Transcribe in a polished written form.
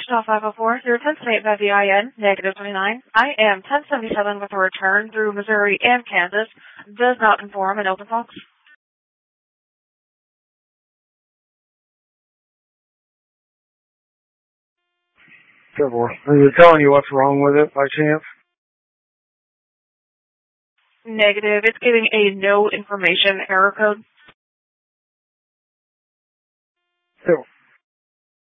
Wichita 504, your 1078 by VIN, negative 29. I am 1077 with a return through Missouri and Kansas. Does not conform in open box. Good boy. Is it telling you what's wrong with it by chance? Negative. It's giving a no information error code. Good.